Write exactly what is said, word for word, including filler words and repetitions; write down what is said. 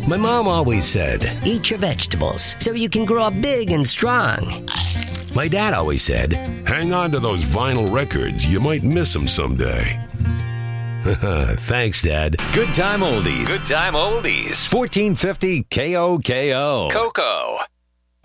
My mom always said, eat your vegetables so you can grow up big and strong. My dad always said, hang on to those vinyl records. You might miss them someday. Thanks, Dad. Good time oldies. Good time oldies. fourteen fifty K O K O. Coco.